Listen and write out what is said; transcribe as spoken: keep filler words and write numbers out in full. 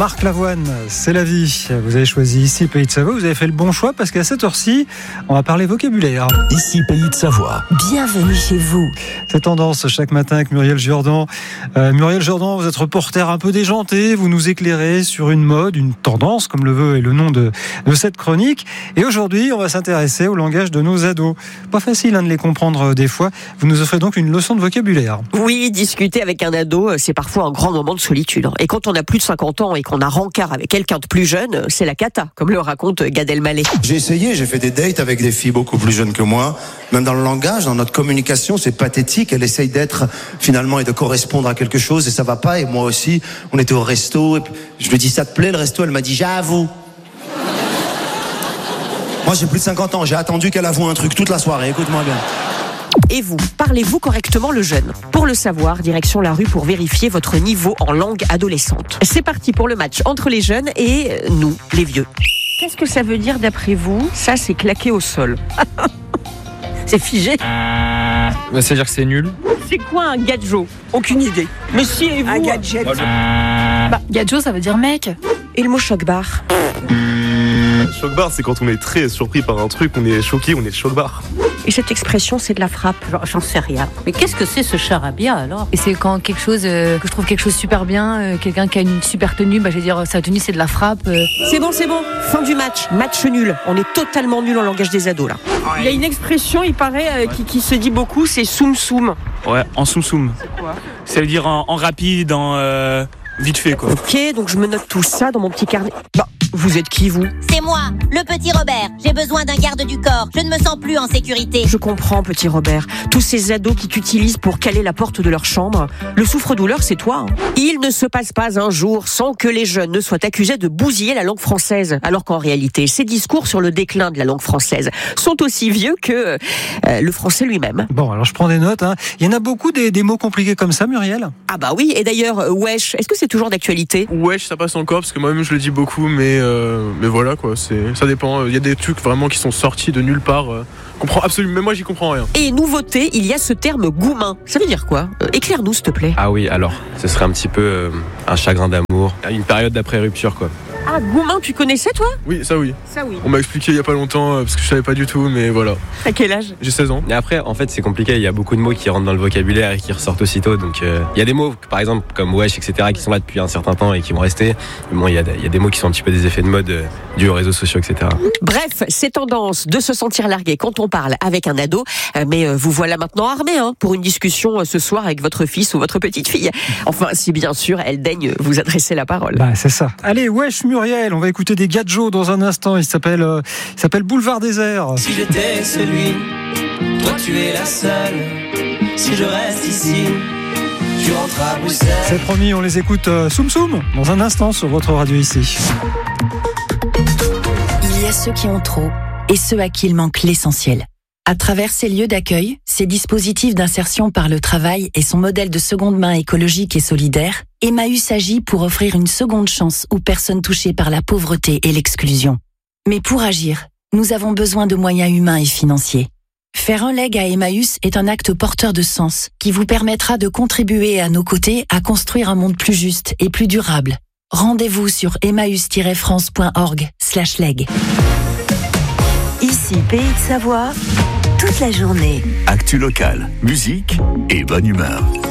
Marc Lavoine, c'est la vie. Vous avez choisi Ici Pays de Savoie. Vous avez fait le bon choix parce qu'à cette heure-ci, on va parler vocabulaire. Ici Pays de Savoie. Bienvenue chez vous. C'est Tendance chaque matin avec Muriel Jourdan. Euh, Muriel Jourdan, vous êtes reporter un peu déjanté. Vous nous éclairez sur une mode, une tendance, comme le veut et le nom de, de cette chronique. Et aujourd'hui, on va s'intéresser au langage de nos ados. Pas facile hein, de les comprendre des fois. Vous nous offrez donc une leçon de vocabulaire. Oui, discuter avec un ado, c'est parfois un grand moment de solitude. Et quand on a plus de cinquante ans et qu'on a rencard avec quelqu'un de plus jeune, c'est la cata, comme le raconte Gad Elmaleh. J'ai essayé, j'ai fait des dates avec des filles beaucoup plus jeunes que moi. Même dans le langage, dans notre communication, c'est pathétique. Elle essaye d'être finalement et de correspondre à quelque chose et ça va pas. Et moi aussi, on était au resto. Et je lui ai dit, ça te plaît le resto? Elle m'a dit, j'avoue. Moi, j'ai plus de cinquante ans. J'ai attendu qu'elle avoue un truc toute la soirée. Écoute-moi bien. Et vous, parlez-vous correctement le jeune? Pour le savoir, direction la rue pour vérifier votre niveau en langue adolescente. C'est parti pour le match entre les jeunes et nous, les vieux. Qu'est-ce que ça veut dire d'après vous? Ça, c'est claqué au sol. C'est figé. Bah, ça veut dire que c'est nul. C'est quoi un gadjo? Aucune idée. Mais si, et vous? Un gadget. Bah, gadjo, ça veut dire mec. Et le mot choc-bar? Choc-bar, c'est quand on est très surpris par un truc, on est choqué, on est choc-bar. Et cette expression, c'est de la frappe? J'en sais rien. Mais qu'est-ce que c'est ce charabia alors? Et c'est quand quelque chose, euh, que je trouve quelque chose super bien, euh, quelqu'un qui a une super tenue, bah je vais dire sa tenue c'est de la frappe. Euh. C'est bon, c'est bon. Fin du match. Match nul. On est totalement nul en langage des ados là. Il y a une expression, il paraît, euh, qui, qui se dit beaucoup, c'est soum soum. Ouais, en soum soum. C'est quoi? Ça veut dire en, en rapide, en euh, vite fait quoi. Ok, donc je me note tout ça dans mon petit carnet. Bah, vous êtes qui vous? C'est moi, le petit Robert. J'ai besoin d'un garde du corps. Je ne me sens plus en sécurité. Je comprends, petit Robert. Tous ces ados qui t'utilisent pour caler la porte de leur chambre. Le souffre-douleur, c'est toi. Hein. Il ne se passe pas un jour sans que les jeunes ne soient accusés de bousiller la langue française. Alors qu'en réalité, ces discours sur le déclin de la langue française sont aussi vieux que euh, le français lui-même. Bon, alors je prends des notes. Hein. Il y en a beaucoup des, des mots compliqués comme ça, Muriel? Ah bah oui, et d'ailleurs, euh, wesh, est-ce que c'est toujours d'actualité? Wesh, ça passe encore parce que moi-même je le dis beaucoup, mais euh, mais voilà quoi, c'est ça dépend. Il y a des trucs vraiment qui sont sortis de nulle part. Euh, comprends absolument, même moi j'y comprends rien. Et nouveauté, il y a ce terme goumin. Ça veut dire quoi? euh, Éclaire-nous s'il te plaît. Ah oui, alors, ce serait un petit peu euh, un chagrin d'amour, une période d'après-rupture quoi. Ah, goumin, tu connaissais toi? Oui, ça oui. Ça oui. On m'a expliqué il y a pas longtemps euh, parce que je savais pas du tout, mais voilà. À quel âge? J'ai seize ans. Et après, en fait, c'est compliqué, il y a beaucoup de mots qui rentrent dans le vocabulaire et qui ressortent aussitôt, donc euh, il y a des mots, par exemple, comme wesh, et cetera, qui sont là depuis un certain temps et qui vont rester. Mais bon, il y a, il y a des mots qui sont un petit peu des effets de mode euh, dus aux réseaux sociaux, et cetera. Bref, c'est tendance de se sentir largué quand on parle avec un ado, euh, mais euh, vous voilà maintenant armé hein, pour une discussion euh, ce soir avec votre fils ou votre petite fille. Enfin, si bien sûr, elle daigne vous adresser la parole. Bah, c'est ça. Allez, wesh Muriel, on va écouter des gadgets dans un instant. Il s'appelle, euh, il s'appelle Boulevard Désert. Si j'étais celui, toi tu es la seule. Si je reste ici, tu rentres à Bruxelles. C'est promis, on les écoute euh, soum soum dans un instant sur votre radio ici. Il y a ceux qui ont trop et ceux à qui il manque l'essentiel. À travers ces lieux d'accueil, ces dispositifs d'insertion par le travail et son modèle de seconde main écologique et solidaire, Emmaüs agit pour offrir une seconde chance aux personnes touchées par la pauvreté et l'exclusion. Mais pour agir, nous avons besoin de moyens humains et financiers. Faire un leg à Emmaüs est un acte porteur de sens qui vous permettra de contribuer à nos côtés à construire un monde plus juste et plus durable. Rendez-vous sur emmaüs tiret france point org slash leg. Ici, Pays de Savoie, toute la journée. Actu locale, musique et bonne humeur.